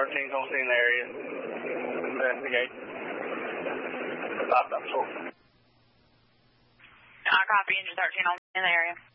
13's on scene in the area. Investigate. Stop, stop, short. I copy engine 13 on in the area.